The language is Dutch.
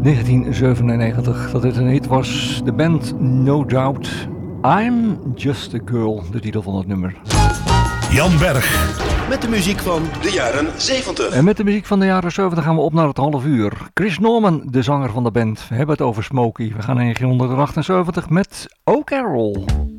1997, dat dit een hit was. De band No Doubt. I'm Just a Girl, de titel van het nummer. Jan Berg. Met de muziek van de jaren 70. En met de muziek van de jaren 70 gaan we op naar het half uur. Chris Norman, de zanger van de band. We hebben het over Smokey. We gaan naar 1978 met O Carol.